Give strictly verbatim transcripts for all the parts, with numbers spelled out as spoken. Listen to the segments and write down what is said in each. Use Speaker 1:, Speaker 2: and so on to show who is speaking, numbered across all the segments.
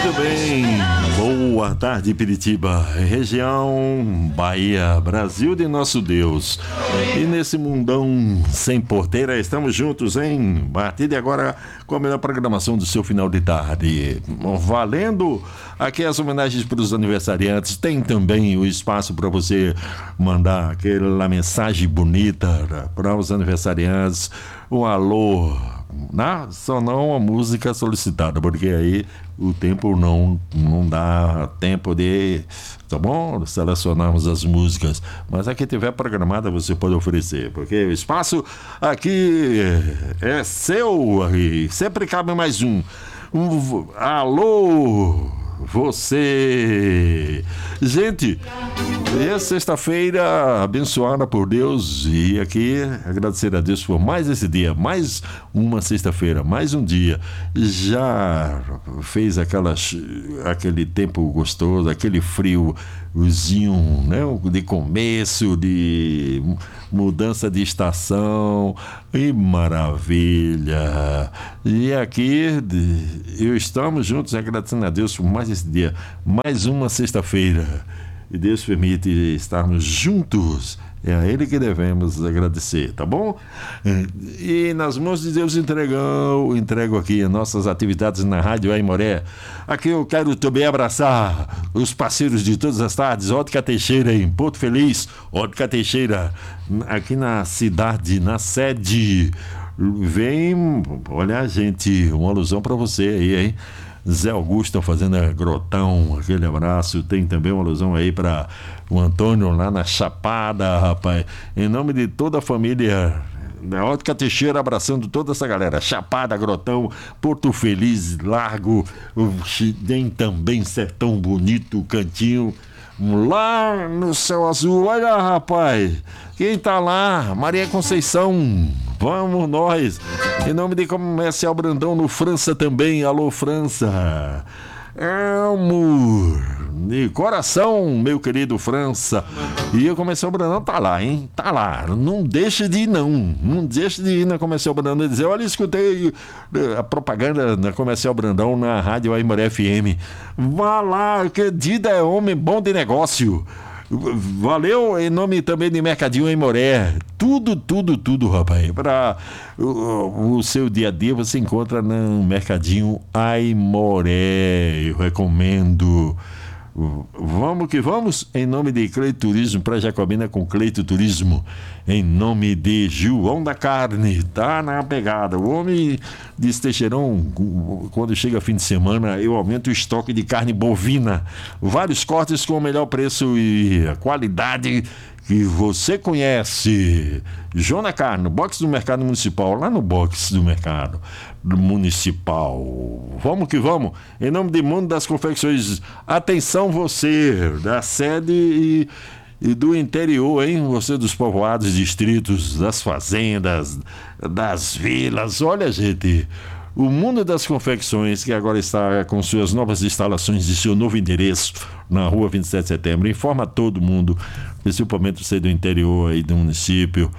Speaker 1: Muito bem, boa tarde Piritiba, região Bahia, Brasil de nosso Deus. E nesse mundão sem porteira estamos juntos, hein? A partir de agora com a melhor programação do seu final de tarde. Valendo aqui as homenagens para os aniversariantes, tem também o espaço para você mandar aquela mensagem bonita para os aniversariantes, um alô. Não, só não a música solicitada, porque aí o tempo não, não dá tempo de, tá bom? Selecionarmos as músicas, mas a que tiver programada você pode oferecer, porque o espaço aqui é seu e sempre cabe mais um. um alô, você! Gente, é sexta-feira abençoada por Deus e aqui agradecer a Deus por mais esse dia, mais uma sexta-feira, mais um dia. Já fez aquelas, aquele tempo gostoso, aquele friozinho, né, de começo, de mudança de estação, e maravilha! E aqui eu estamos juntos agradecendo a Deus por mais esse dia, mais uma sexta-feira. E Deus permite estarmos juntos. É a Ele que devemos agradecer, tá bom? E nas mãos de Deus entregam, entrego aqui nossas atividades na Rádio Aimoré. Aqui eu quero também abraçar os parceiros de todas as tardes, Ótica Teixeira em Porto Feliz, Ótica Teixeira aqui na cidade, na sede. Vem, olha gente, uma alusão para você aí, hein? Zé Augusto fazendo grotão, aquele abraço. Tem também uma alusão aí para o Antônio lá na Chapada, rapaz. Em nome de toda a família da Ótica Teixeira, abraçando toda essa galera. Chapada, Grotão, Porto Feliz, Largo, tem também Sertão Bonito, Cantinho. Lá no céu azul, olha rapaz, quem tá lá? Maria Conceição, vamos nós, em nome de Comercial Brandão no França também, alô França, Elmo, de coração, meu querido França. E o Comercial Brandão tá lá, hein? Tá lá, não deixa de ir não, não deixa de ir na Comercial Brandão e dizer, olha, escutei a propaganda na Comercial Brandão na Rádio Aimoré F M. Vá lá, que Dida é homem bom de negócio. Valeu, em nome também de Mercadinho Aimoré. Tudo, tudo, tudo, rapaz. Para o, o seu dia a dia você encontra no Mercadinho Aimoré. Eu recomendo. Vamos que vamos, em nome de Cleito Turismo para Jacobina com Cleito Turismo, em nome de João da Carne, tá na pegada. O homem diz Teixeirão, quando chega fim de semana eu aumento o estoque de carne bovina, vários cortes com o melhor preço e a qualidade que você conhece. João da Carne, no box do Mercado Municipal, lá no box do Mercado Municipal. Vamos que vamos, em nome de Mundo das Confecções. Atenção você da sede e, e do interior, hein? Você dos povoados, distritos, das fazendas, das vilas. Olha, gente, o Mundo das Confecções, que agora está com suas novas instalações e seu novo endereço na rua vinte e sete de setembro, informa a todo mundo, principalmente você do interior aí do município,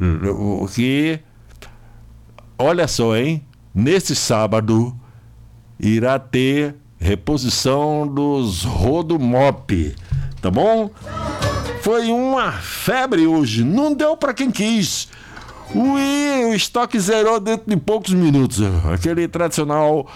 Speaker 1: que, olha só, hein? Neste sábado irá ter reposição dos Rodomop, tá bom? Foi uma febre hoje, não deu para quem quis. Ui, o estoque zerou dentro de poucos minutos. Aquele tradicional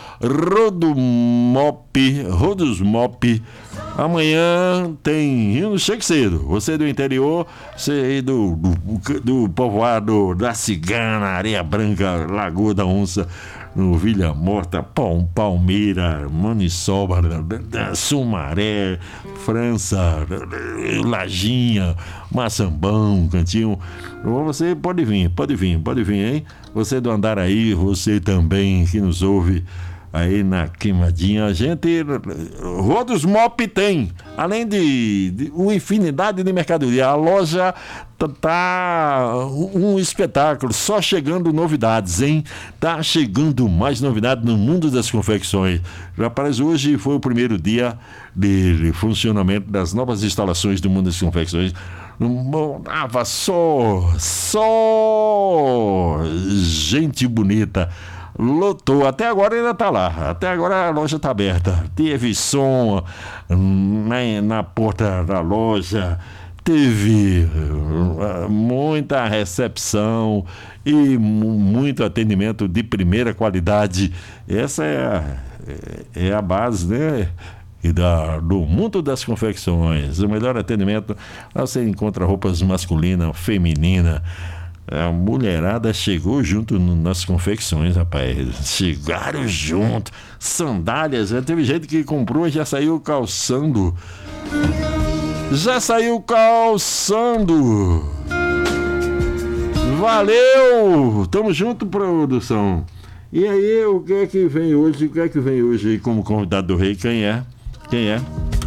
Speaker 1: Rodomop, Rodosmop. Amanhã tem, não chega cedo. Você do interior, você aí do, do, do povoado da Cigana, Areia Branca, Lagoa da Onça, no Vilha Morta, Pão, Palmeira, Maniçoba, Sumaré, França, Lajinha, Maçambão, Cantinho. Você pode vir, pode vir, pode vir, hein? Você do Andaraí, você também que nos ouve aí na Queimadinha, a gente Rodosmop tem, além de, de uma infinidade de mercadoria. A loja tá, tá um espetáculo, só chegando novidades, hein? Tá chegando mais novidades no mundo das confecções. Rapaz, hoje foi o primeiro dia de funcionamento das novas instalações do mundo das confecções. Tava só, só gente bonita. lotou. Até agora ainda tá lá. Até agora a loja tá aberta. Teve som na, na porta da loja. Teve muita recepção e muito atendimento de primeira qualidade. Essa é a, é a base, né? E da, do mundo das confecções. O melhor atendimento. Lá você encontra roupas masculina, feminina. A mulherada chegou junto no, nas confecções, rapaz. Chegaram junto. Sandálias. Né? Teve gente que comprou e já saiu calçando. Já saiu calçando. Valeu! Tamo junto, produção. E aí, o que é que vem hoje? O que é que vem hoje aí como convidado do rei? Quem é? Quem é?